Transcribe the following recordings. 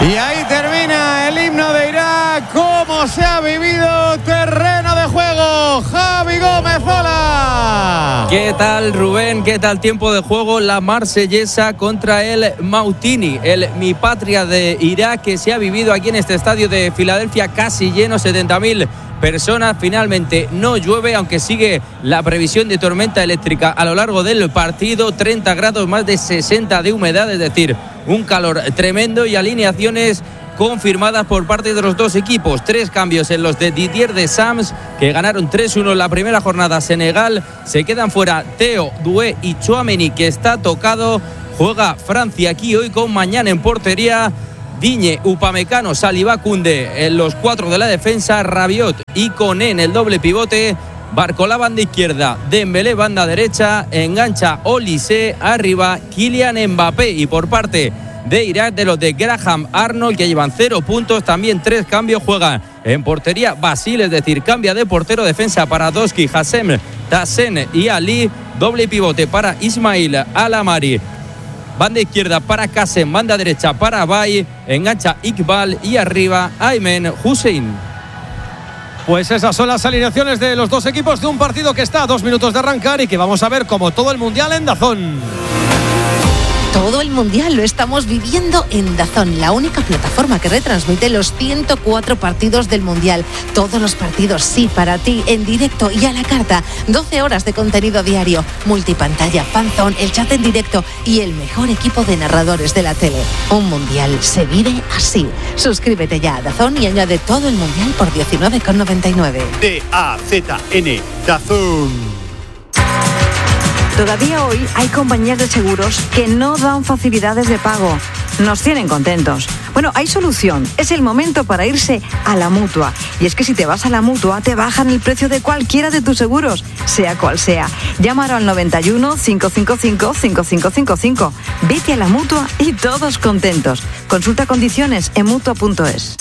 Y ahí termina el himno de Irak. ¿Cómo se ha vivido terreno de juego? Javi Gómez, hola. ¿Qué tal, Rubén? ¿Qué tal tiempo de juego? La marsellesa contra el Mautini, el Mi Patria de Irak, que se ha vivido aquí en este estadio de Filadelfia casi lleno, 70.000 personas. Finalmente no llueve, aunque sigue la previsión de tormenta eléctrica a lo largo del partido. 30 grados, más de 60 de humedad, es decir, un calor tremendo, y alineaciones confirmadas por parte de los dos equipos. 3 cambios en los de Didier Deschamps, que ganaron 3-1 en la primera jornada a Senegal. Se quedan fuera Theo, Doué y Tchouaméni, que está tocado. Juega Francia aquí hoy con Mañana en portería. Digne, Upamecano, Saliba, Koundé en los 4 de la defensa. Rabiot y Koné en el doble pivote. Barcola banda izquierda, Dembélé banda derecha, engancha Olise, arriba Kylian Mbappé. Y por parte de Irak, de los de Graham Arnold, que llevan 0 puntos, también 3 cambios. Juegan en portería Basil, es decir, cambia de portero. Defensa para Doski, Hassem, Tassen y Ali. Doble pivote para Ismail Alamari. Banda izquierda para Kassem, banda derecha para Bay, engancha Iqbal y arriba Aymen Hussein. Pues esas son las alineaciones de los dos equipos de un partido que está a 2 minutos de arrancar y que vamos a ver como todo el Mundial en DAZN. Todo el Mundial lo estamos viviendo en DAZN, la única plataforma que retransmite los 104 partidos del Mundial. Todos los partidos, sí, para ti, en directo y a la carta. 12 horas de contenido diario, multipantalla, fanzone, el chat en directo y el mejor equipo de narradores de la tele. Un Mundial se vive así. Suscríbete ya a DAZN y añade todo el Mundial por 19,99. DAZN, DAZN. Todavía hoy hay compañías de seguros que no dan facilidades de pago. Nos tienen contentos. Bueno, hay solución. Es el momento para irse a la Mutua. Y es que si te vas a la Mutua, te bajan el precio de cualquiera de tus seguros, sea cual sea. Llámalo al 91 555 5555. Vete a la Mutua y todos contentos. Consulta condiciones en Mutua.es.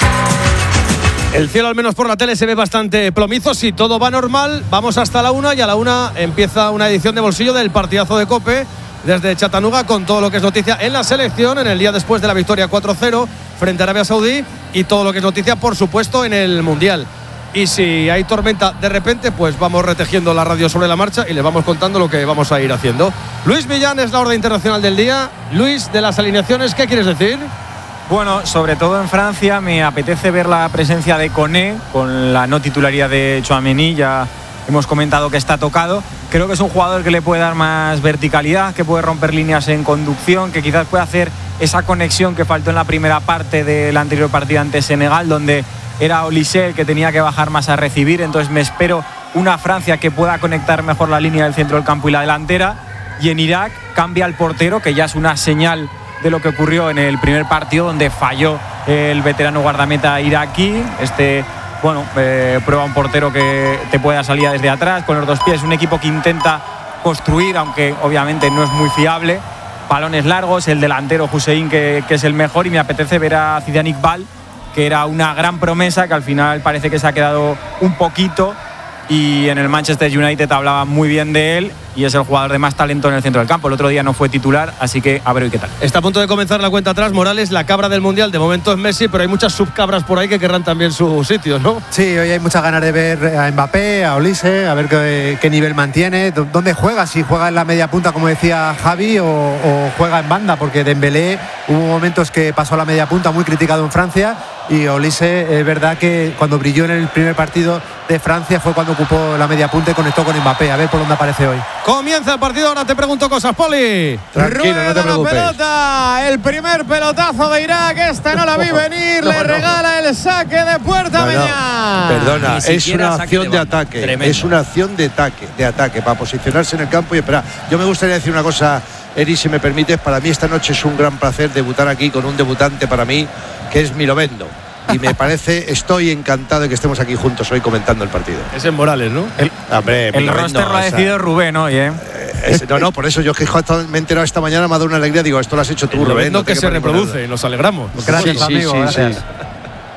El cielo, al menos por la tele, se ve bastante plomizo. Si todo va normal, vamos hasta la 1 y a la 1 empieza una edición de bolsillo del partidazo de COPE desde Chattanooga, con todo lo que es noticia en la selección en el día después de la victoria 4-0 frente a Arabia Saudí, y todo lo que es noticia, por supuesto, en el Mundial. Y si hay tormenta de repente, pues vamos retejiendo la radio sobre la marcha y les vamos contando lo que vamos a ir haciendo. Luis Millán es la orden internacional del día. Luis, de las alineaciones, ¿qué quieres decir? Bueno, sobre todo en Francia me apetece ver la presencia de Koné con la no titularidad de Tchouaméni. Ya hemos comentado que está tocado. Creo que es un jugador que le puede dar más verticalidad, que puede romper líneas en conducción, que quizás pueda hacer esa conexión que faltó en la primera parte del anterior partido ante Senegal, donde era Olise el que tenía que bajar más a recibir. Entonces me espero una Francia que pueda conectar mejor la línea del centro del campo y la delantera. Y en Irak cambia el portero, que ya es una señal de lo que ocurrió en el primer partido, donde falló el veterano guardameta iraquí. Prueba un portero que te pueda salir desde atrás con los 2 pies. Un equipo que intenta construir, aunque obviamente no es muy fiable. Balones largos, el delantero Hussein que es el mejor, y me apetece ver a Zidane Iqbal, que era una gran promesa, que al final parece que se ha quedado un poquito. Y en el Manchester United hablaba muy bien de él, y es el jugador de más talento en el centro del campo. El otro día no fue titular, así que a ver hoy qué tal. Está a punto de comenzar la cuenta atrás. Morales, la cabra del Mundial, de momento es Messi, pero hay muchas subcabras por ahí que querrán también su sitio, ¿no? Sí, hoy hay muchas ganas de ver a Mbappé, a Olise, a ver qué nivel mantiene, dónde juega, si juega en la media punta, como decía Javi, o juega en banda, porque Dembélé hubo momentos que pasó a la media punta, muy criticado en Francia, y Olise, es verdad que cuando brilló en el primer partido de Francia fue cuando ocupó la media punta y conectó con Mbappé. A ver por dónde aparece hoy. Comienza el partido, ahora te pregunto cosas, Poli. Tranquilo, no te preocupes. La pelota, el primer pelotazo de Irak, esta no la vi venir, le regala el saque de puerta Meñán. Perdona, es una acción de ataque. Tremendo. Es una acción de ataque para posicionarse en el campo y esperar. Yo me gustaría decir una cosa, Eri, si me permites. Para mí esta noche es un gran placer debutar aquí con un debutante para mí, que es Milovendo. Y me parece, estoy encantado de que estemos aquí juntos hoy comentando el partido. Es en Morales, ¿no? El roster lo ha decidido Rubén hoy, ¿eh? No, por eso yo que me he enterado esta mañana, me ha dado una alegría. Digo, esto lo has hecho tú, Rubén. No, que se reproduce, nos alegramos. Gracias, amigo. Gracias.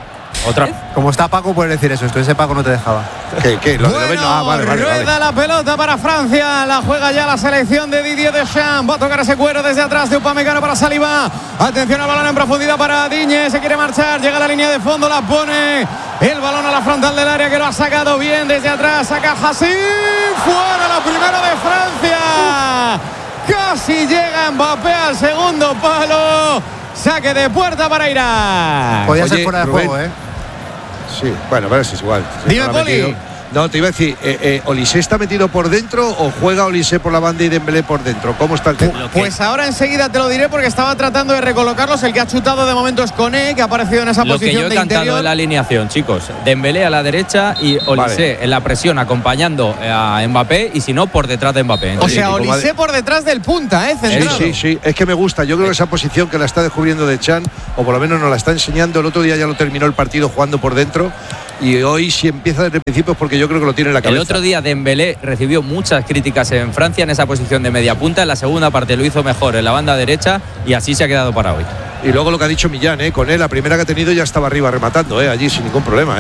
Otra. Como está Paco, puedes decir eso. Entonces ese Paco no te dejaba. ¿Qué? Lo de Lovén, no. Vale. Rueda la pelota para Francia. La juega ya la selección de Didier Deschamps. Va a tocar ese cuero desde atrás de Upamecano para Saliba. Atención al balón en profundidad para Digne. Se quiere marchar. Llega a la línea de fondo. La pone el balón a la frontal del área, que lo ha sacado bien desde atrás. Saca Hassim. Fuera la primera de Francia. Casi llega Mbappé al segundo palo. Saque de puerta para Irak. Podía ser fuera de juego, ¿eh? Sí, bueno, pero es igual. Dime, Poli. No, te iba a decir, ¿Olise está metido por dentro o juega Olise por la banda y Dembélé por dentro? ¿Cómo está el tema? Pues ahora enseguida te lo diré, porque estaba tratando de recolocarlos. El que ha chutado de momento es Koné, que ha aparecido en esa lo que posición yo he de cantado interior. en la alineación, chicos. Dembélé a la derecha y Olise en la presión acompañando a Mbappé, y si no, por detrás de Mbappé. O sea, Olise por detrás del punta, centrado. Sí, es que me gusta. Yo creo que esa posición que la está descubriendo Deschamps, o por lo menos nos la está enseñando. El otro día ya lo terminó el partido jugando por dentro, y hoy si empieza desde el principio es porque yo creo que lo tiene en la cabeza. El otro día Dembélé recibió muchas críticas en Francia en esa posición de media punta. En la segunda parte lo hizo mejor en la banda derecha, y así se ha quedado para hoy. Y luego lo que ha dicho Millán, con él, la primera que ha tenido ya estaba arriba rematando, allí sin ningún problema,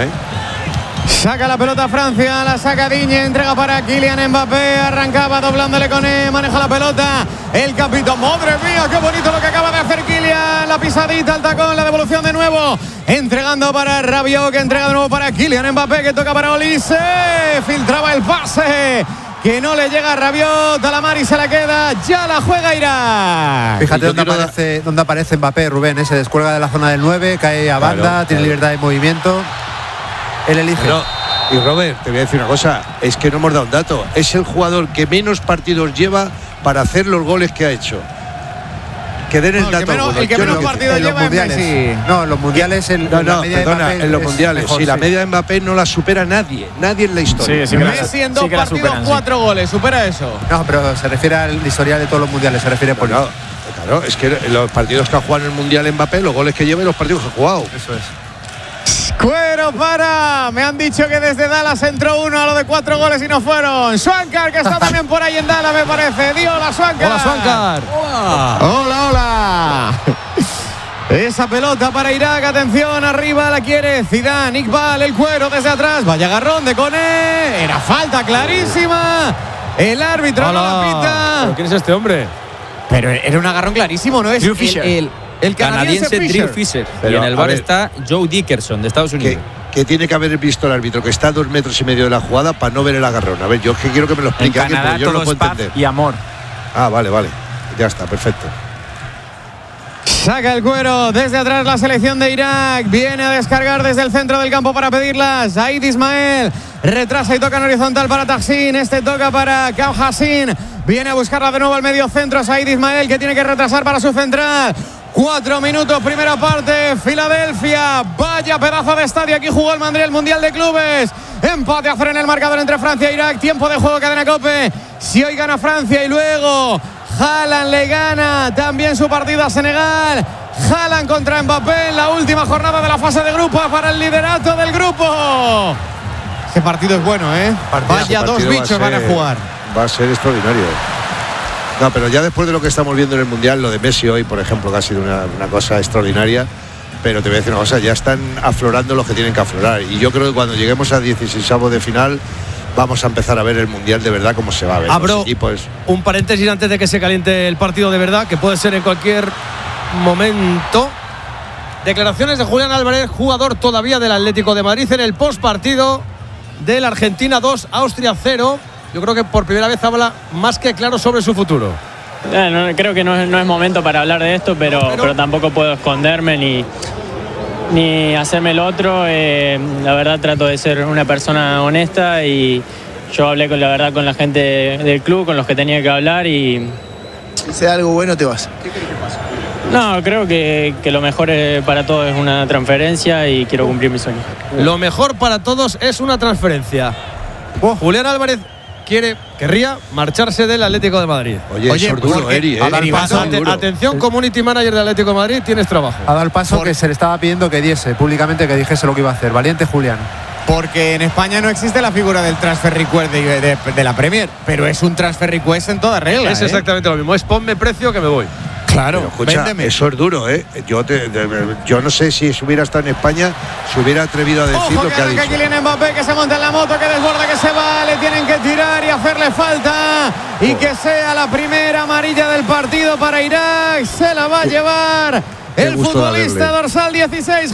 Saca la pelota Francia, la saca Digne, entrega para Kylian Mbappé, arrancaba doblándole con él, maneja la pelota, el capitán, madre mía, qué bonito lo que acaba de hacer Kylian, la pisadita, el tacón, la devolución de nuevo, entregando para Rabiot, que entrega de nuevo para Kylian Mbappé, que toca para Olise, filtraba el pase, que no le llega a Rabiot, a la mar y se la queda, ya la juega Irak. Fíjate dónde aparece Mbappé, Rubén, se descuelga de la zona del 9, cae a banda, tiene libertad de movimiento. Él elige. Y Robert, te voy a decir una cosa, es que no hemos dado un dato, es el jugador que menos partidos lleva para hacer los goles que ha hecho. Que den el dato. El que menos partidos lleva en Messi. No, en los mundiales. En los mundiales. Si la media de Mbappé no la supera nadie en la historia. Sí, Messi en 2 partidos, 4 goles, supera eso. No, pero se refiere al historial de todos los mundiales, se refiere por eso. Claro, es que los partidos que ha jugado en el mundial Mbappé, los goles que lleva y los partidos que ha jugado. Eso es. Cuero para. Me han dicho que desde Dallas entró uno a lo de 4 goles y no fueron. Swankar, que está también por ahí en Dallas, me parece. Hola, Swankar. Hola, Swankar. Hola. Esa pelota para Irak. Atención, arriba la quiere Zidane. Iqbal, el cuero desde atrás. Vaya agarrón de Koné. Era falta clarísima. El árbitro no la pita. ¿Pero quién es este hombre? Pero era un agarrón clarísimo, ¿no es? El canadiense Drew Fisher. Y en el bar está Joe Dickerson, de Estados Unidos. Que tiene que haber visto el árbitro, que está a 2,5 metros de la jugada, para no ver el agarrón. A ver, yo es que quiero que me lo explique aquí, porque yo no lo puedo entender. Y amor. Ah, vale. Ya está, perfecto. Saca el cuero desde atrás la selección de Irak. Viene a descargar desde el centro del campo para pedirlas. Zaid Ismael retrasa y toca en horizontal para Tahsin. Este toca para Kaw Hassin. Viene a buscarla de nuevo al medio centro. Zaid Ismael, que tiene que retrasar para su central. 4 minutos, primera parte. Filadelfia, vaya pedazo de estadio. Aquí jugó el Madrid el Mundial de Clubes. Empate a 0 en el marcador entre Francia e Irak. Tiempo de juego, cadena COPE. Si hoy gana Francia y luego Haaland le gana también su partido a Senegal. Haaland contra Mbappé en la última jornada de la fase de grupos para el liderato del grupo. Ese partido es bueno, Vaya, dos bichos van a jugar. Va a ser extraordinario. No, pero ya después de lo que estamos viendo en el Mundial, lo de Messi hoy, por ejemplo, que ha sido una cosa extraordinaria. Pero te voy a decir una cosa, ya están aflorando los que tienen que aflorar. Y yo creo que cuando lleguemos a 16avos de final, vamos a empezar a ver el Mundial de verdad como se va a ver. Abro un paréntesis antes de que se caliente el partido de verdad, que puede ser en cualquier momento. Declaraciones de Julián Álvarez, jugador todavía del Atlético de Madrid, en el postpartido del Argentina 2, Austria 0. Yo creo que por primera vez habla más que claro sobre su futuro. Creo que no es momento para hablar de esto, pero tampoco puedo esconderme ni hacerme el otro. La verdad trato de ser una persona honesta y yo hablé con la gente del club, con los que tenía que hablar y... Si sea algo bueno te vas. ¿Qué crees que pasa? No, creo que lo mejor para todos es una transferencia y quiero cumplir mi sueño. Lo mejor para todos es una transferencia. Julián Álvarez querría marcharse del Atlético de Madrid. Oye es duro, Eri. Atención, community manager del Atlético de Madrid, tienes trabajo. Ha dado el paso que se le estaba pidiendo que diese públicamente, que dijese lo que iba a hacer. Valiente Julián. Porque en España no existe la figura del transfer request de la Premier, pero es un transfer request en toda regla. Es exactamente lo mismo, es ponme precio que me voy. Claro, pero escucha, véndeme. eso es duro, ¿eh? Yo no sé si hubiera estado en España, se hubiera atrevido a decir Ojo lo que ha que dicho. Kylian Mbappé, que se monta en la moto, que desborda, que se va, le tienen que tirar y hacerle falta. Y que sea la primera amarilla del partido para Irak. Se la va a llevar el futbolista dorsal 16,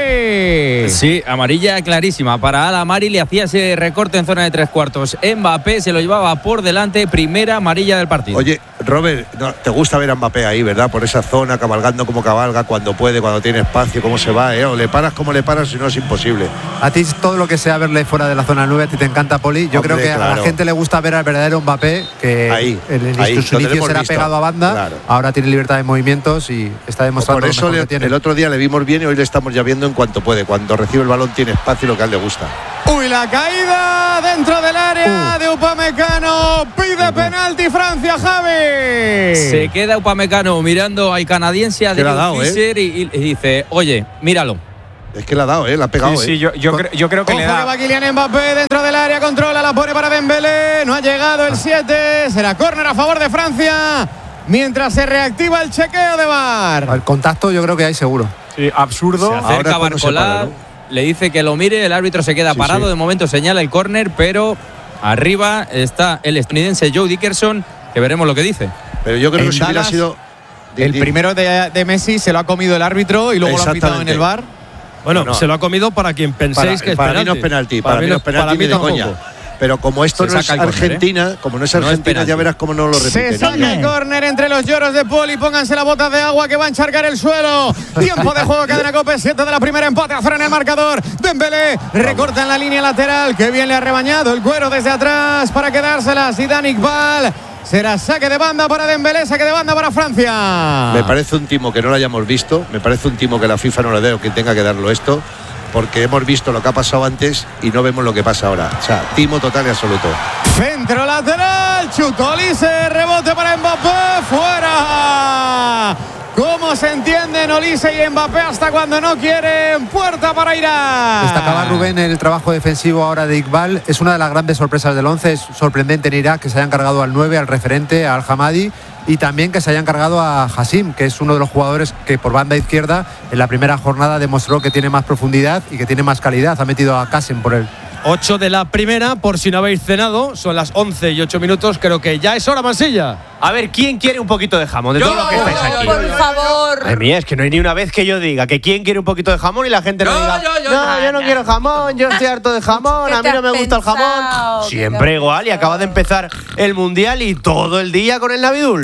Javi. Sí, amarilla clarísima. Para Al-Amari le hacía ese recorte en zona de 3/4. Mbappé se lo llevaba por delante. Primera amarilla del partido. Oye, Robert, te gusta ver a Mbappé ahí, ¿verdad? Por esa zona, cabalgando como cabalga, cuando puede, cuando tiene espacio, cómo se va, ¿eh? O le paras como le paras, si no es imposible. A ti todo lo que sea verle fuera de la zona 9, a ti te encanta, Poli. Yo Hombre, creo que a la gente le gusta ver al verdadero Mbappé, que ahí, en sus lo inicios tenemos era visto. pegado a banda, Claro. ahora tiene libertad de movimientos y está demostrando Por eso lo mejor que tiene. el otro día le vimos bien y hoy le estamos ya viendo en cuanto puede. Cuando recibe el balón tiene espacio y lo que a él le gusta. Uy, la caída dentro del área de Upamecano. Pide penalti Francia, Javi. Se queda Upamecano mirando al canadiense, a David Fischer, y dice, oye, míralo. Es que le ha dado, le ha pegado. Sí, yo creo que Ojo le da. que va Kylian Mbappé dentro del área, controla, la pone para Dembélé. No ha llegado el 7. Será córner a favor de Francia. Mientras se reactiva el chequeo de VAR. El contacto yo creo que hay seguro. Sí, absurdo. Se acerca Ahora cuando se Barcola, para, ¿no? le dice que lo mire, el árbitro se queda parado, sí. de momento señala el córner, pero arriba está el estadounidense Joe Dickerson, que veremos lo que dice. Pero yo creo En que si hubiera Dallas, sido. El primero de Messi se lo ha comido el árbitro y luego lo ha pitado en el VAR. Bueno, No. se lo ha comido para quien penséis que es para penalti. mí no es penalti, para mí no es penalti ni de coña. Pero como esto Se no es saca el córner, Argentina, como no es No es Argentina, penalti. ya verás cómo no lo repiten. Se saca el córner entre los lloros de Poli. Pónganse la bota de agua que va a encharcar el suelo. Tiempo de juego, cadena Cope, 7 de la primera, empate a 0 en el marcador. Dembélé recorta en la línea lateral. Qué bien le ha rebañado el cuero desde atrás para quedárselas. Zidane Iqbal. Será saque de banda para Dembélé, saque de banda para Francia. Me parece un timo que no lo hayamos visto, me parece un timo que la FIFA no le dé o que tenga que darlo esto, porque hemos visto lo que ha pasado antes y no vemos lo que pasa ahora. O sea, timo total y absoluto. Centro lateral, chutó Olise, rebote para Mbappé, fuera. ¿Cómo se entienden Olise y Mbappé hasta cuando no quieren? Puerta para Irak. Destacaba Rubén el trabajo defensivo ahora de Iqbal. Es una de las grandes sorpresas del 11. Es sorprendente en Irak que se hayan cargado al 9, al referente, al Hamadi, y también que se hayan cargado a Hassim, que es uno de los jugadores que por banda izquierda en la primera jornada demostró que tiene más profundidad y que tiene más calidad. Ha metido a Kasim por él. 8 de la primera, por si no habéis cenado, son las 11 y 8 minutos, creo que ya es hora, Mansilla. A ver, ¿quién quiere un poquito de jamón? De todos los que estáis aquí. Por favor. Madre mía, es que no hay ni una vez que yo diga que quién quiere un poquito de jamón y la gente no diga yo no quiero jamón, yo estoy harto de jamón, a mí no me gusta el jamón. Siempre igual, y acaba de empezar el Mundial y todo el día con el Navidul.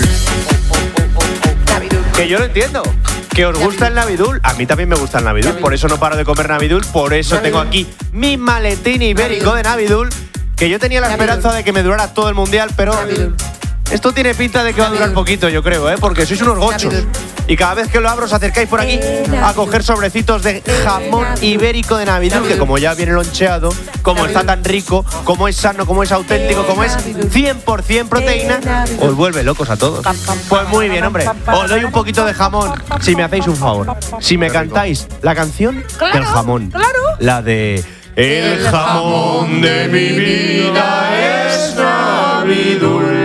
Que yo lo entiendo. Que os gusta el Navidul, a mí también me gusta el Navidul, por eso no paro de comer Navidul, por eso tengo aquí mi maletín ibérico de Navidul, que yo tenía la esperanza de que me durara todo el Mundial, pero esto tiene pinta de que va a durar poquito, yo creo, porque sois unos gochos. Y cada vez que lo abro os acercáis por aquí a coger sobrecitos de jamón ibérico de Navidul, que como ya viene loncheado, como está tan rico, como es sano, como es auténtico, como es 100% proteína, os vuelve locos a todos. Pues muy bien, hombre, os doy un poquito de jamón si me hacéis un favor. Si me cantáis la canción del jamón, la de El jamón de mi vida es Navidul.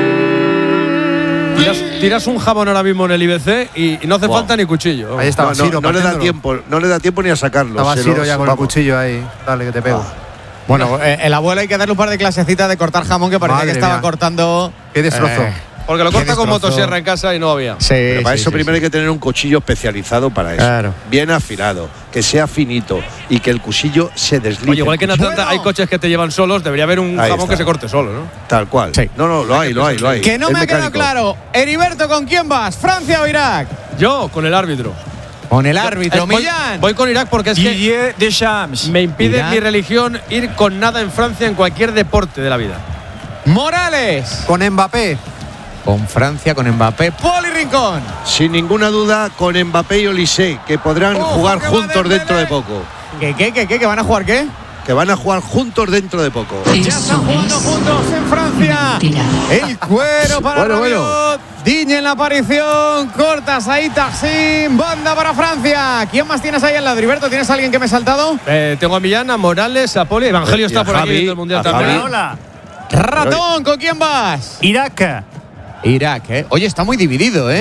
Tiras un jamón ahora mismo en el IBC y no hace falta ni cuchillo. Ahí estaba Siro. No le da tiempo, no le da tiempo ni a sacarlo. Estaba Siro ya con el cuchillo ahí. Dale, que te pego. Bueno, el abuelo hay que darle un par de clasecitas de cortar jamón, que parecía Madre que estaba mía. cortando. Qué destrozo. Porque lo corta con destrozo. motosierra en casa y no había. Sí, Pero para sí, eso sí, primero sí. hay que tener un cuchillo especializado para eso. Claro. Bien afilado, que sea finito y que el cuchillo se deslice. Oye, igual que en Atlanta hay coches que te llevan solos, debería haber un Ahí jamón está. que se corte solo, ¿no? Tal cual. Sí. No, lo hay. Que no Es me ha quedado mecánico. claro. Heriberto, ¿con quién vas? ¿Francia o Irak? Yo, con el árbitro. Con el árbitro, Voy- Millán. Voy con Irak porque es que Didier Deschamps. me impide Irak. mi religión ir con nada en Francia en cualquier deporte de la vida. Morales. Con Mbappé. Con Francia, con Mbappé. Poli Rincón. Sin ninguna duda, con Mbappé y Olise, que podrán Ojo, jugar que va juntos Dembélé. dentro de poco. ¿Qué? ¿Que van a jugar qué? Que van a jugar juntos dentro de poco. Ya están jugando juntos en Francia. El cuero para Bueno, Rabiot. Diñe en la aparición. Cortas ahí Taksim. Banda para Francia. ¿Quién más tienes ahí al lado, Heriberto? ¿Tienes a alguien que me he saltado? Tengo a Millán, a Morales, a Poli. Evangelio Y está a por aquí Javi, viendo el Mundial a también. Javi. Hola. Ratón, ¿con quién vas? Irak. Irak, ¿eh? Oye, está muy dividido, ¿eh?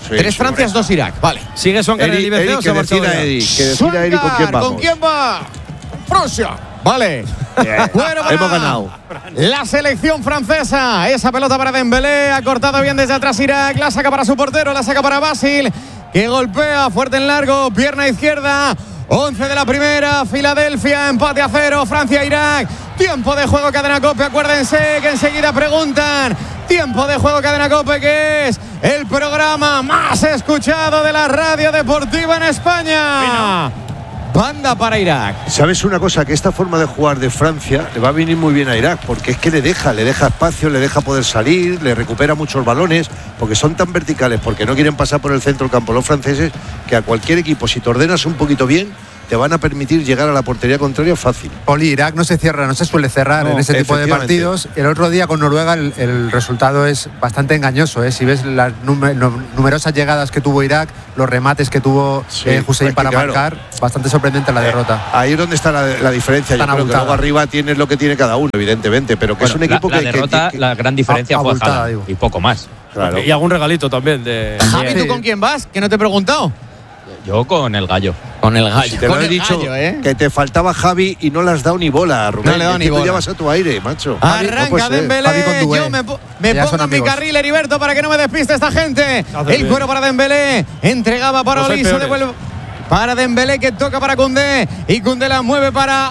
Sí, 3 Francias, 2 Irak. Vale. ¿Sigue Swankar en el IBC o se ha marchado ya? Que decida Eri con quién vamos. ¿Con quién va? Francia. Vale. Bueno, hemos ganado. La selección francesa. Esa pelota para Dembélé. Ha cortado bien desde atrás Irak. La saca para su portero. La saca para Basil, que golpea fuerte en largo. Pierna izquierda. 11 de la primera. Filadelfia. Empate a 0. Francia-Irak. Tiempo de juego, Cadena COPE. Acuérdense que enseguida preguntan. Tiempo de juego, Cadena COPE, que es el programa más escuchado de la radio deportiva en España. Banda para Irak. ¿Sabes una cosa? Que esta forma de jugar de Francia le va a venir muy bien a Irak, porque es que le deja espacio, le deja poder salir, le recupera muchos balones, porque son tan verticales, porque no quieren pasar por el centro del campo los franceses, que a cualquier equipo, si te ordenas un poquito bien, te van a permitir llegar a la portería contraria fácil. Oli, Irak no se cierra, no se suele cerrar en ese tipo de partidos. El otro día con Noruega el resultado es bastante engañoso, ¿eh? Si ves las numerosas llegadas que tuvo Irak, los remates que tuvo Hussein para marcar, bastante sorprendente la derrota. Ahí es donde está la diferencia. Yo creo que luego arriba tienes lo que tiene cada uno, evidentemente, pero que es un equipo la derrota, la gran diferencia fue Haaland y poco más. Claro. Y algún regalito también de… Javi, ¿tú con quién vas? Que no te he preguntado. Yo con el gallo. Con el gallo. Si te lo he dicho, que te faltaba Javi y no le has dado ni bola, Rubén. No le he dado ni bola. Tú llevas a tu aire, macho. Arranca Dembélé. Yo me pongo en mi carril, Heriberto, para que no me despiste esta gente. El cuero para Dembélé. Entregaba para Olise. Devuelve para Dembélé, que toca para Koundé. Y Koundé la mueve para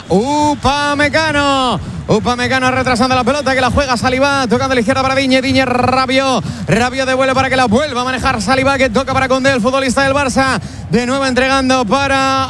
Upamecano. Upamecano retrasando la pelota, que la juega Saliba, tocando a la izquierda para Digne, Rabiot devuelve para que la vuelva a manejar Saliba, que toca para Koundé, el futbolista del Barça, de nuevo entregando para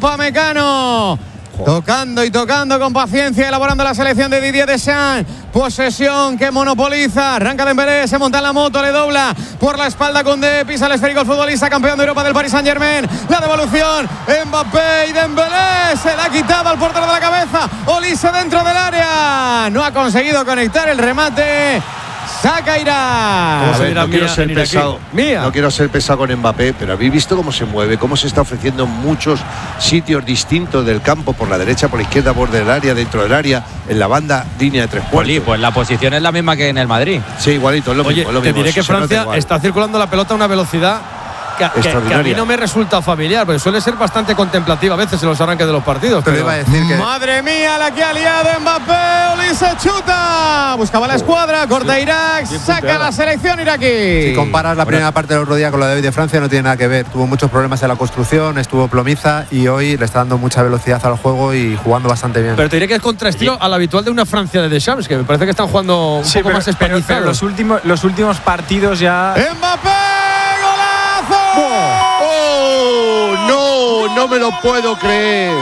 Upamecano. Tocando y tocando con paciencia, elaborando la selección de Didier Deschamps. Posesión que monopoliza. Arranca Dembélé, se monta en la moto, le dobla por la espalda Koundé, pisa el esférico el futbolista campeón de Europa del Paris Saint-Germain. La devolución, Mbappé y Dembélé se la ha quitado al portero de la cabeza. Olise dentro del área. No ha conseguido conectar el remate. Saca Irak. No quiero ser pesado. No quiero ser pesado con Mbappé, pero habéis visto cómo se mueve, cómo se está ofreciendo en muchos sitios distintos del campo, por la derecha, por la izquierda, borde del área, dentro del área, en la banda, línea de 3 cuartos. Pues la posición es la misma que en el Madrid. Sí, igualito, es lo mismo. Te diré que Francia está circulando la pelota a una velocidad que a mí no me resulta familiar, pero suele ser bastante contemplativa a veces en los arranques de los partidos. Pero iba a decir que… Madre mía, la que ha liado Mbappé. Olise chuta. Buscaba la escuadra, corta Irak, saca la selección iraquí. Si comparas la primera parte del otro día con la de hoy de Francia, no tiene nada que ver. Tuvo muchos problemas en la construcción, estuvo plomiza y hoy le está dando mucha velocidad al juego y jugando bastante bien. Pero te diré que es contraestilo al habitual de una Francia de Deschamps, que me parece que están jugando un poco más españolizados. Pero los últimos partidos ya… ¡Mbappé! No me lo puedo creer.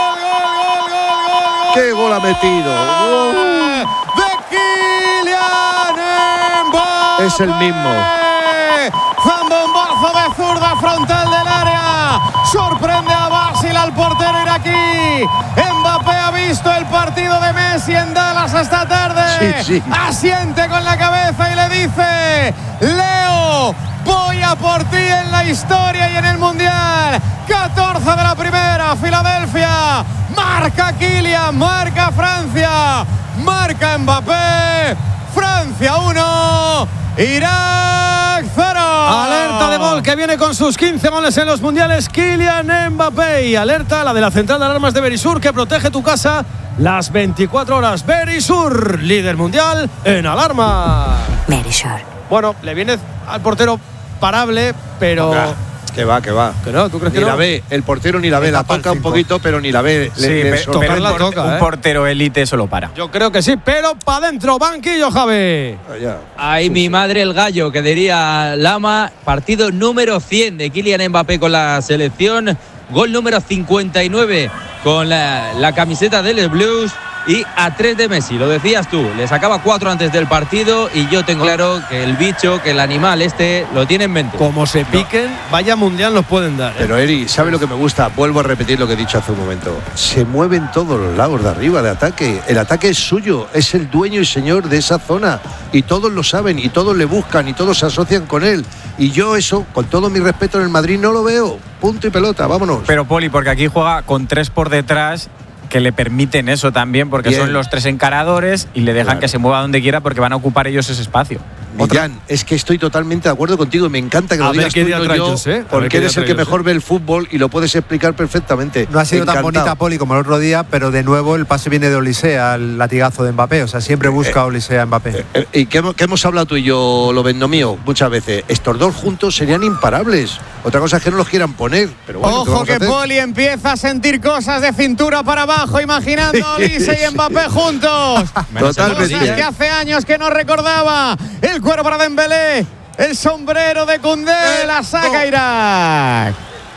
¡Qué gol ha metido! ¡De Kylian Mbappé! Es el mismo. Zambombazo de zurda frontal del área. Sorprende a Basil, al portero iraquí. Mbappé ha visto el partido de Messi en Dallas esta tarde. Sí. Asiente con la cabeza y le dice: Leo, voy a por ti en la historia y en el Mundial. 14 de la primera, Filadelfia. Marca Kylian, marca Francia, marca Mbappé. Francia 1, Irak 0. Alerta de gol que viene con sus 15 goles en los mundiales, Kylian Mbappé. Y alerta la de la central de alarmas de Verisur, que protege tu casa las 24 horas. Verisur, líder mundial en alarma. Verisur. Bueno, le viene al portero parable, pero… Que va. Que no, ¿tú crees que ni no? la ve, el portero ni la ve, la toca un poquito, pero ni la ve. Un portero élite solo para. Yo creo que sí, pero para adentro, banquillo, Javi. Ay, mi madre el gallo, que diría Lama. Partido número 100 de Kylian Mbappé con la selección. Gol número 59 con la camiseta del Blues. Y a 3 de Messi, lo decías tú, le sacaba 4 antes del partido y yo tengo claro que el bicho, que el animal lo tiene en mente. Como se piquen, vaya mundial nos pueden dar. Pero Eri, ¿sabe lo que me gusta? Vuelvo a repetir lo que he dicho hace un momento. Se mueven todos los lados de arriba de ataque. El ataque es suyo, es el dueño y señor de esa zona. Y todos lo saben, y todos le buscan, y todos se asocian con él. Y yo eso, con todo mi respeto en el Madrid, no lo veo. Punto y pelota, vámonos. Pero Poli, porque aquí juega con 3 por detrás, que le permiten eso también, porque son los 3 encaradores y le dejan que se mueva donde quiera porque van a ocupar ellos ese espacio. Millán, es que estoy totalmente de acuerdo contigo y me encanta que lo digas tú y no yo, porque eres el que mejor ve el fútbol y lo puedes explicar perfectamente. No ha sido tan bonita, Poli, como el otro día, pero de nuevo el pase viene de Olise al latigazo de Mbappé, o sea, siempre busca Olise a Mbappé. Y que hemos hablado tú y yo, lo vendo mío, muchas veces, estos dos juntos serían imparables. Otra cosa es que no los quieran poner, pero bueno, ojo que Poli empieza a sentir cosas de cintura para abajo, imaginando a Olise y Mbappé juntos. Totalmente. Cosas que hace años que no recordaba. El cuero para Dembélé, el sombrero de Koundé, la saca Irak.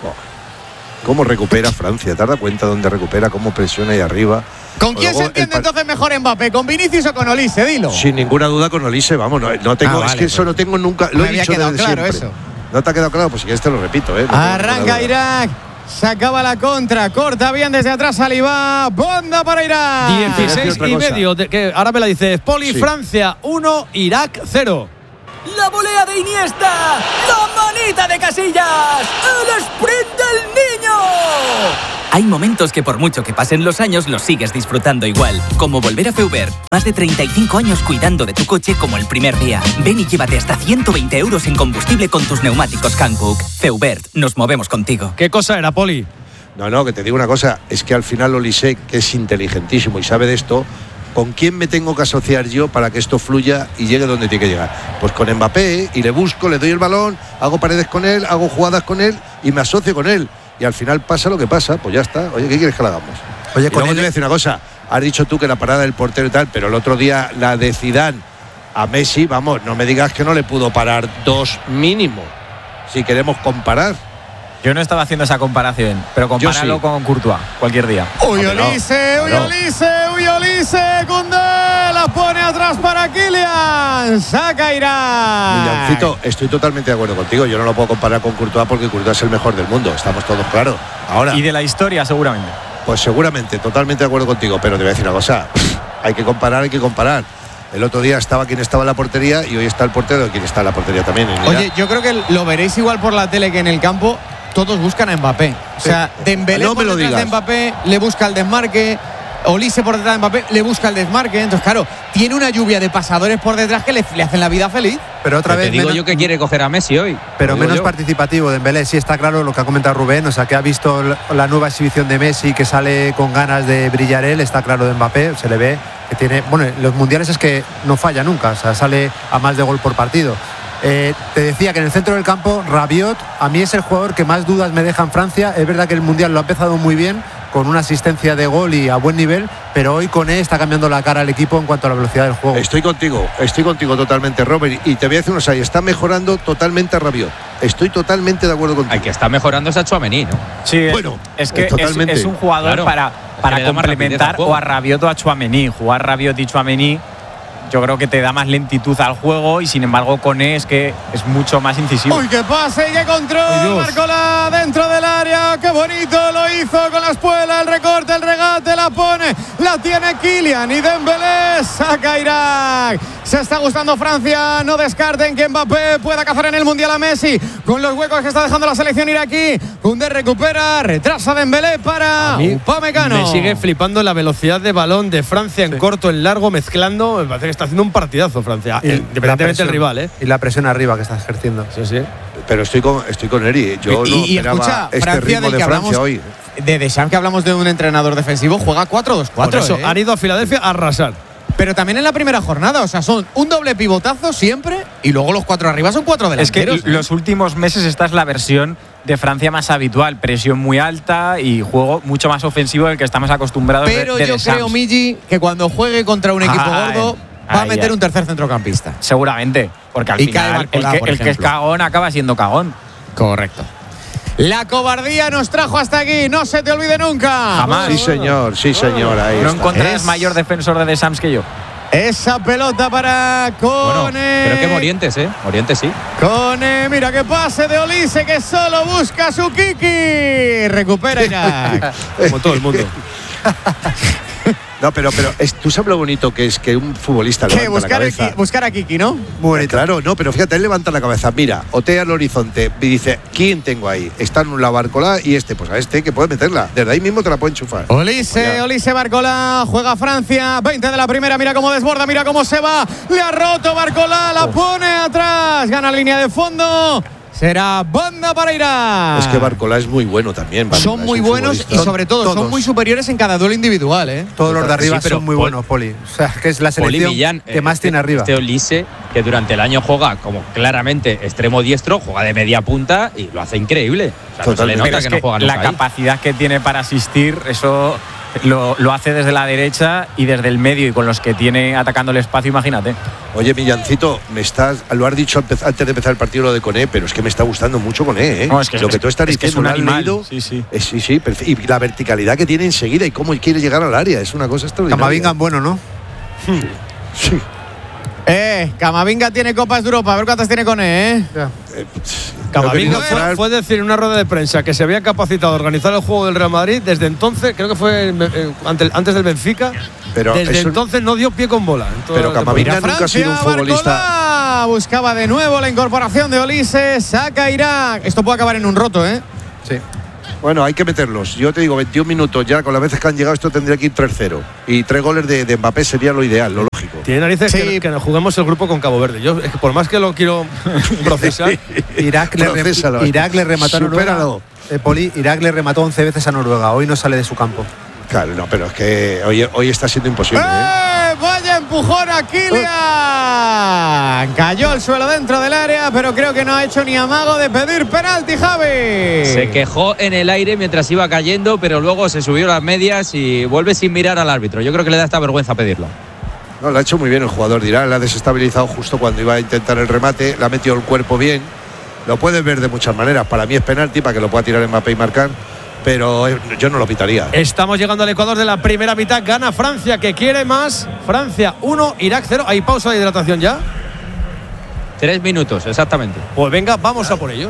¿Cómo recupera Francia? ¿Te has dado cuenta dónde recupera? ¿Cómo presiona ahí arriba? ¿Con quién se entiende entonces mejor Mbappé? ¿Con Vinicius o con Olise? Dilo. Sin ninguna duda con Olise, vamos, no tengo, vale, es que eso no tengo nunca, lo he dicho desde siempre. Eso. ¿No te ha quedado claro? Pues si quieres te lo repito. Arranca Irak. Se acaba la contra, corta bien desde atrás Alibá, banda para Irak. 16,5, que ahora me la dices. Poli, sí. Francia 1, Irak 0. La volea de Iniesta, la manita de Casillas, el sprint del niño. Hay momentos que por mucho que pasen los años los sigues disfrutando igual, como volver a Feubert. Más de 35 años cuidando de tu coche como el primer día. Ven y llévate hasta 120 euros en combustible con tus neumáticos Hankook. Feubert, nos movemos contigo. ¿Qué cosa era, Poli? No, que te digo una cosa, es que al final Olise, que es inteligentísimo y sabe de esto, ¿con quién me tengo que asociar yo para que esto fluya y llegue donde tiene que llegar? Pues con Mbappé, y le busco, le doy el balón, hago paredes con él, hago jugadas con él y me asocio con él. Y al final pasa lo que pasa, pues ya está. Oye, ¿qué quieres que le hagamos? Oye, y luego te voy a decir una cosa, has dicho tú que la parada del portero y tal, pero el otro día la de Zidane a Messi, vamos, no me digas que no le pudo parar 2 mínimo, si queremos comparar. Yo no estaba haciendo esa comparación, pero compáralo con Courtois, cualquier día. Uy, Olise, Koundé la pone atrás para Kylian. Saca Irak. Millancito, estoy totalmente de acuerdo contigo. Yo no lo puedo comparar con Courtois porque Courtois es el mejor del mundo. Estamos todos claros. Ahora. Y de la historia, seguramente. Pues seguramente, totalmente de acuerdo contigo. Pero te voy a decir una cosa. Hay que comparar. El otro día estaba quien estaba en la portería y hoy está el portero de quien está en la portería también. Oye, yo creo que lo veréis igual por la tele que en el campo. Todos buscan a Mbappé. O sea, Dembélé por detrás de Mbappé le busca el desmarque. Olise por detrás de Mbappé le busca el desmarque. Entonces, claro, tiene una lluvia de pasadores por detrás que le hacen la vida feliz. Pero otra vez. Te digo yo que quiere coger a Messi hoy. Pero menos participativo Dembélé. Sí, está claro lo que ha comentado Rubén. O sea, que ha visto la nueva exhibición de Messi, que sale con ganas de brillar él. Está claro de Mbappé. Se le ve que tiene. Bueno, los mundiales es que no falla nunca. O sea, sale a más de gol por partido. Te decía que en el centro del campo, Rabiot, a mí es el jugador que más dudas me deja en Francia. Es verdad que el Mundial lo ha empezado muy bien, con una asistencia de gol y a buen nivel, pero hoy Koné está cambiando la cara al equipo en cuanto a la velocidad del juego. Estoy contigo totalmente, Robert. Y te voy a decir una cosa, está mejorando totalmente a Rabiot. Estoy totalmente de acuerdo contigo. Hay que está mejorando es a Tchouaméni, ¿no? Sí, bueno, es que es un jugador para complementar o a Rabiot o a Tchouaméni. Jugar Rabiot y Tchouaméni yo creo que te da más lentitud al juego y sin embargo Koné es que es mucho más incisivo. Uy, qué pase y qué control. Marcola dentro del área. Qué bonito lo hizo con la espuela. El recorte, el regate, la pone. La tiene Kylian y Dembélé. Saca Irak. Se está gustando Francia. No descarten que Mbappé pueda cazar en el Mundial a Messi con los huecos que está dejando la selección iraquí. Koundé recupera. Retrasa Dembélé para Upamecano. Me sigue flipando la velocidad de balón de Francia en corto, en largo, mezclando. Me parece que está haciendo un partidazo Francia, independientemente del rival, ¿eh? Y la presión arriba que está ejerciendo. Sí. Pero estoy con Eri. Yo no esperaba este ritmo de Francia hoy. De Deschamps, que hablamos de un entrenador defensivo, juega 4-2-4. Por eso, han ido a Filadelfia a arrasar. Pero también en la primera jornada, o sea, son un doble pivotazo siempre y luego los 4 arriba son 4 delanteros. Es que los últimos meses esta es la versión de Francia más habitual, presión muy alta y juego mucho más ofensivo del que estamos acostumbrados. Pero yo creo, Migi, que cuando juegue contra un equipo gordo va a meter un tercer centrocampista. Seguramente, porque al final el que es cagón acaba siendo cagón. Correcto. La cobardía nos trajo hasta aquí, no se te olvide nunca. Jamás. Sí, señor, ahí no está. encontrás mayor defensor de Deschamps que yo. Esa pelota para Koné. Pero que Morientes, Morientes sí. Koné, mira que pase de Olise que solo busca su Kiki. Recupera Irak. Como todo el mundo. No, pero tú sabes lo bonito que es que un futbolista levanta la cabeza. Buscar a Kiki, ¿no? Muy claro, no, pero fíjate, él levanta la cabeza, mira, otea el horizonte y dice, ¿quién tengo ahí? Está en la Barcola y pues a que puede meterla. Desde ahí mismo te la puede enchufar. Olise Barcola, juega Francia, 20 de la primera, mira cómo desborda, mira cómo se va. Le ha roto Barcola, la pone atrás, gana línea de fondo. Será banda para Irak. Es que Barcola es muy bueno también. Son muy buenos y sobre todo son muy superiores en cada duelo individual, ¿eh? Todos los de arriba son muy buenos, Poli. O sea, que es la selección Millán, que más tiene arriba. Este Olise, que durante el año juega como claramente extremo diestro, juega de media punta y lo hace increíble. O sea, no se le nota que no juega nunca la capacidad que tiene para asistir, eso lo hace desde la derecha y desde el medio y con los que tiene atacando el espacio, imagínate. Oye, Millancito, lo has dicho antes de empezar el partido lo de Koné, pero es que me está gustando mucho Koné, ¿eh? No, es que lo que tú estás diciendo, es un animal. Leído, sí. Sí, y la verticalidad que tiene enseguida y cómo quiere llegar al área, es una cosa extraordinaria. Camavinga es bueno, ¿no? Sí. Camavinga tiene Copas de Europa, a ver cuántas tiene Koné, ¿eh? Camavinga fue decir en una rueda de prensa que se había capacitado a organizar el juego del Real Madrid desde entonces, creo que fue antes del Benfica, pero desde entonces no dio pie con bola. Pero Camavinga nunca ha sido un futbolista. Barcola buscaba de nuevo la incorporación de Olise, saca Irak. Esto puede acabar en un roto, ¿eh? Sí. Bueno, hay que meterlos. Yo te digo, 21 minutos ya, con las veces que han llegado, esto tendría que ir 3-0. Y 3 goles de Mbappé sería lo ideal, lo lógico. Tiene narices que nos juguemos el grupo con Cabo Verde. Yo, es que por más que lo quiero procesar, Irak le remató a Noruega. Poli, Irak le remató 11 veces a Noruega. Hoy no sale de su campo. Claro, no, pero es que hoy está siendo imposible. Vaya empujón a Kylian. Cayó al suelo dentro del área, pero creo que no ha hecho ni amago de pedir penalti, Javi. Se quejó en el aire mientras iba cayendo, pero luego se subió las medias y vuelve sin mirar al árbitro. Yo creo que le da esta vergüenza pedirlo. No, lo ha hecho muy bien el jugador de Irán, la ha desestabilizado justo cuando iba a intentar el remate, le ha metido el cuerpo bien. Lo puedes ver de muchas maneras. Para mí es penalti, para que lo pueda tirar Mbappé y marcar. Pero yo no lo pitaría. Estamos llegando al Ecuador de la primera mitad. Gana Francia, que quiere más. Francia 1, Irak 0. ¿Hay pausa de hidratación ya? 3 minutos, exactamente. Pues venga, vamos a por ellos.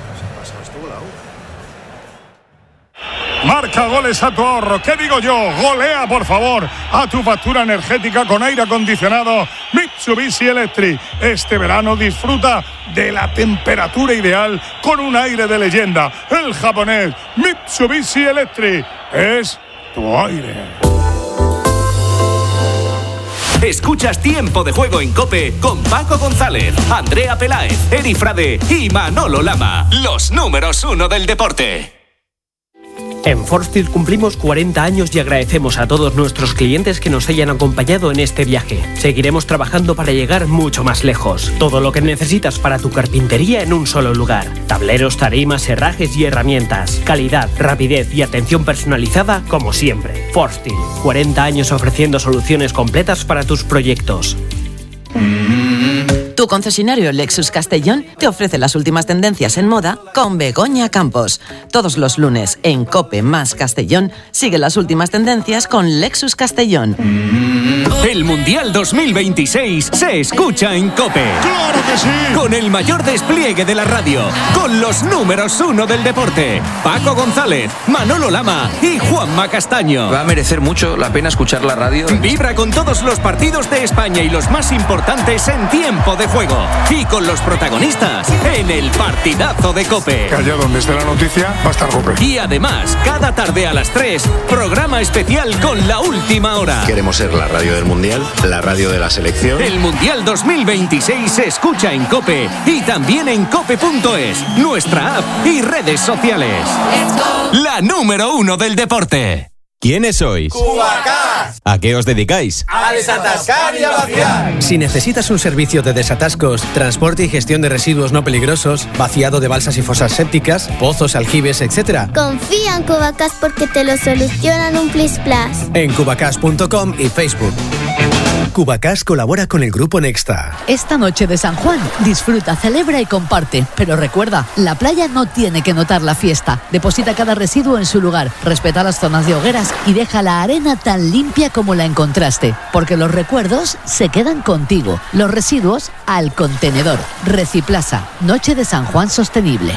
Marca goles a tu ahorro. ¿Qué digo yo? Golea, por favor, a tu factura energética con aire acondicionado Mitsubishi Electric. Este verano disfruta de la temperatura ideal con un aire de leyenda. El japonés Mitsubishi Electric es tu aire. Escuchas Tiempo de Juego en COPE con Paco González, Andrea Peláez, Eri Frade y Manolo Lama. Los números 1 del deporte. En Forstil cumplimos 40 años y agradecemos a todos nuestros clientes que nos hayan acompañado en este viaje. Seguiremos trabajando para llegar mucho más lejos. Todo lo que necesitas para tu carpintería en un solo lugar. Tableros, tarimas, herrajes y herramientas. Calidad, rapidez y atención personalizada como siempre. Forstil, 40 años ofreciendo soluciones completas para tus proyectos. Tu concesionario Lexus Castellón te ofrece las últimas tendencias en moda con Begoña Campos. Todos los lunes en COPE más Castellón sigue las últimas tendencias con Lexus Castellón. El Mundial 2026 se escucha en COPE. ¡Claro que sí! Con el mayor despliegue de la radio, con los números 1 del deporte. Paco González, Manolo Lama y Juanma Castaño. Va a merecer mucho la pena escuchar la radio. Vibra con todos los partidos de España y los más importantes en tiempo de juego. Y con los protagonistas en el partidazo de COPE. Que allá donde esté la noticia va a estar COPE. Y además, cada tarde a las 3, programa especial con la última hora. Queremos ser la radio del Mundial, la radio de la selección. El Mundial 2026 se escucha en COPE y también en cope.es, nuestra app y redes sociales. La número 1 del deporte. ¿Quiénes sois? Cubacás. ¿A qué os dedicáis? A desatascar y a vaciar. Si necesitas un servicio de desatascos, transporte y gestión de residuos no peligrosos, vaciado de balsas y fosas sépticas, pozos, aljibes, etc. Confía en Cubacás porque te lo solucionan un plis plas. En cubacás.com y Facebook. Cubacás colabora con el Grupo Nexta. Esta noche de San Juan, disfruta, celebra y comparte. Pero recuerda, la playa no tiene que notar la fiesta. Deposita cada residuo en su lugar, respeta las zonas de hogueras y deja la arena tan limpia como la encontraste. Porque los recuerdos se quedan contigo. Los residuos al contenedor. Reciplaza. Noche de San Juan sostenible.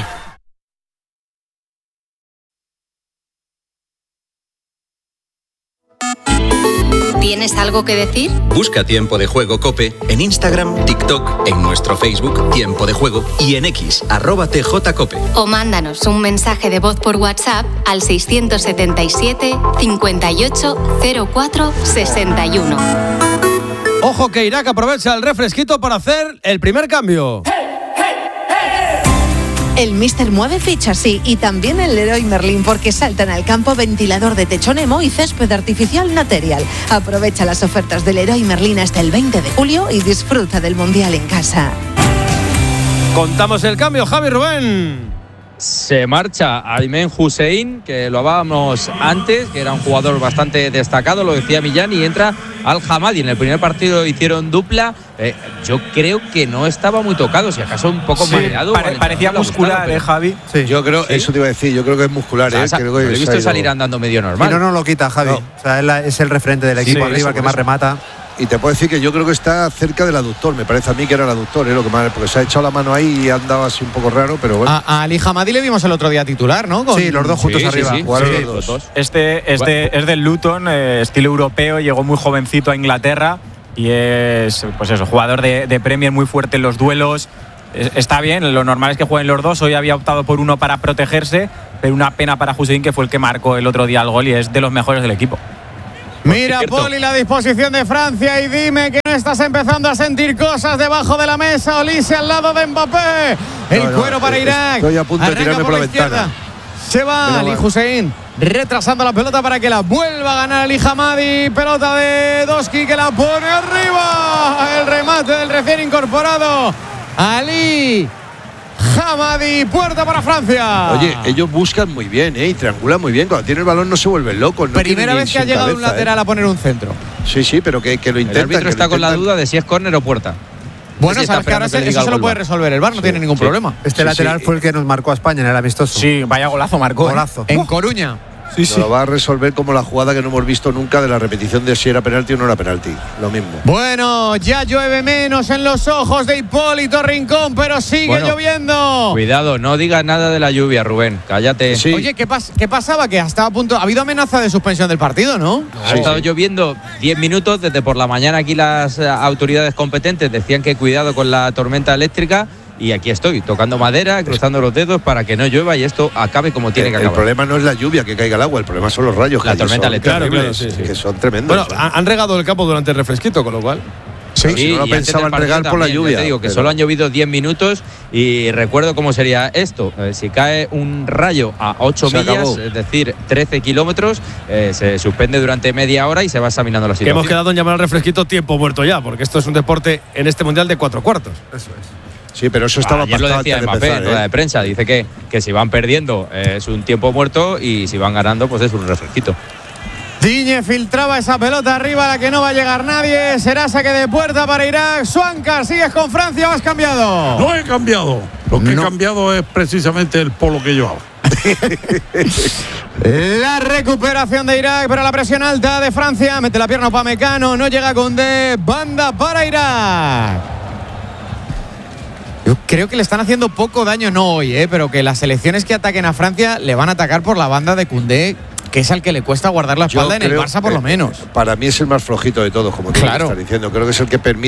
¿Tienes algo que decir? Busca Tiempo de Juego COPE en Instagram, TikTok, en nuestro Facebook Tiempo de Juego y en X, @TJCope. O mándanos un mensaje de voz por WhatsApp al 677 58 04 61. Ojo que Irak aprovecha el refresquito para hacer el primer cambio. El Mister mueve fichas, sí, y también el Leroy Merlin, porque saltan al campo ventilador de techo Nemo y césped artificial Material. Aprovecha las ofertas del Leroy Merlin hasta el 20 de julio y disfruta del Mundial en casa. Contamos el cambio, Javi, Rubén. Se marcha Aymen Hussein, que lo hablábamos antes, que era un jugador bastante destacado, lo decía Millán, y entra Al Hamadi. En el primer partido hicieron dupla. Yo creo que no estaba muy tocado, si acaso un poco mareado. Parecía muscular, Javi. Sí. Yo creo, eso te iba a decir, yo creo que es muscular. Creo que lo he visto salir andando medio normal. Y no lo quita, Javi. No. O sea, es el referente del equipo arriba, que más remata. Y te puedo decir que yo creo que está cerca del aductor. Me parece a mí que era el aductor, lo que más, porque se ha echado la mano ahí y ha andado así un poco raro, pero bueno. A Ali Hamadi le vimos el otro día titular, ¿no? Sí, los dos juntos arriba. Jugaron los dos. Este es del Luton, estilo europeo, llegó muy jovencito a Inglaterra y es, pues eso, jugador de Premier, muy fuerte en los duelos. Está bien, lo normal es que jueguen los dos. Hoy había optado por uno para protegerse, pero una pena para Hussein, que fue el que marcó el otro día el gol y es de los mejores del equipo. Mira, Poli, la disposición de Francia, y dime que no estás empezando a sentir cosas debajo de la mesa. Olise al lado de Mbappé. El cuero para Irak. Estoy a punto de tirarme por la ventana. Se va Ali Hussein, retrasando la pelota para que la vuelva a ganar Ali Hamadi. Pelota de Doski, que la pone arriba. El remate del recién incorporado Ali Hamadi, puerta para Francia. Oye, ellos buscan muy bien, y triangulan muy bien. Cuando tiene el balón no se vuelven locos. No primera vez que ha llegado un lateral a poner un centro. Sí, pero que lo intentan. El árbitro está con la duda de si es córner o puerta. Bueno, sabes que ahora eso se lo puede resolver el VAR, no tiene ningún problema. Este lateral fue el que nos marcó a España en el amistoso. Sí, vaya golazo marcó. Golazo. En Coruña. Lo va a resolver como la jugada que no hemos visto nunca de la repetición de si era penalti o no era penalti. Lo mismo. Bueno, ya llueve menos en los ojos de Hipólito Rincón, pero sigue lloviendo. Cuidado, no digas nada de la lluvia, Rubén. Cállate. Sí. Oye, ¿qué pasaba? Que hasta a punto. Ha habido amenaza de suspensión del partido, ¿no? Ha estado lloviendo 10 minutos. Desde por la mañana aquí las autoridades competentes decían que cuidado con la tormenta eléctrica. Y aquí estoy, tocando madera, cruzando los dedos para que no llueva y esto acabe como tiene que acabar. El problema no es la lluvia, que caiga el agua, el problema son los rayos. La tormenta eléctrica. Claro, que son tremendos. Bueno, han regado el campo durante el refresquito, con lo cual. Sí, si no lo pensaban regar por la lluvia. Te digo que solo han llovido 10 minutos y recuerdo cómo sería esto. Si cae un rayo a 8 millas, es decir, 13 kilómetros, se suspende durante media hora y se va examinando la situación. Que hemos quedado en llamar al refresquito tiempo muerto ya, porque esto es un deporte en este mundial de 4 cuartos. Eso es. Sí, pero eso estaba ayer lo decía Mbappé en rueda de prensa. Dice que si van perdiendo es un tiempo muerto y si van ganando pues es un refresquito. Digne filtraba esa pelota arriba a la que no va a llegar nadie. Será saque de puerta para Irak. Suancar, ¿sigues con Francia o has cambiado? No he cambiado. Lo que he cambiado es precisamente el polo que yo hago. La recuperación de Irak, pero la presión alta de Francia. Mete la pierna Upamecano, no llega Koundé. Banda para Irak. Yo creo que le están haciendo poco daño, no hoy, pero que las selecciones que ataquen a Francia le van a atacar por la banda de Koundé, que es al que le cuesta guardar la espalda en el Barça por lo menos. Para mí es el más flojito de todos, como tú estás diciendo. Creo que es el que permite